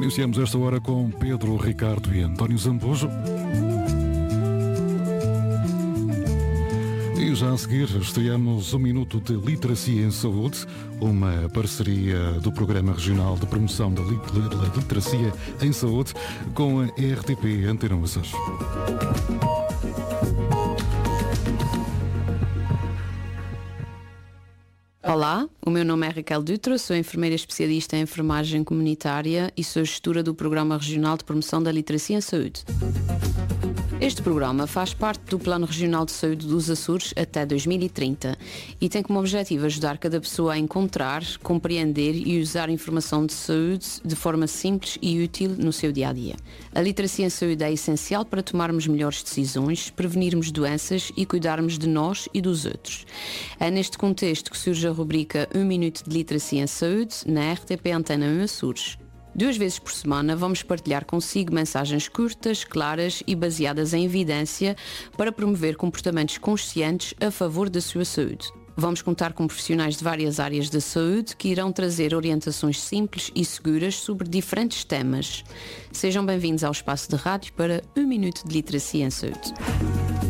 Iniciamos esta hora com Pedro Ricardo e António Zambujo. E já a seguir estreamos um minuto de Literacia em Saúde, uma parceria do Programa Regional de Promoção da Literacia em Saúde com a RTP Antena Açores. Olá, o meu nome é Raquel Dutra, sou enfermeira especialista em enfermagem comunitária e sou gestora do Programa Regional de Promoção da Literacia em Saúde. Este programa faz parte do Plano Regional de Saúde dos Açores até 2030 e tem como objetivo ajudar cada pessoa a encontrar, compreender e usar informação de saúde de forma simples e útil no seu dia-a-dia. A literacia em saúde é essencial para tomarmos melhores decisões, prevenirmos doenças e cuidarmos de nós e dos outros. É neste contexto que surge a rubrica 1 Minuto de Literacia em Saúde na RTP Antena Açores. 2 vezes por semana vamos partilhar consigo mensagens curtas, claras e baseadas em evidência para promover comportamentos conscientes a favor da sua saúde. Vamos contar com profissionais de várias áreas da saúde que irão trazer orientações simples e seguras sobre diferentes temas. Sejam bem-vindos ao espaço de rádio para 1 Minuto de Literacia em Saúde.